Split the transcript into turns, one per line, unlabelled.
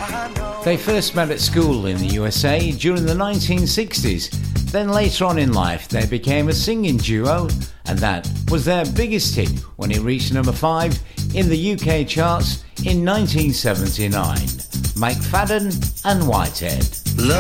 They first met at school in the USA during the 1960s. Then later on in life they became a singing duo, and that was their biggest hit when it reached number 5 in the UK charts in 1979. McFadden and Whitehead.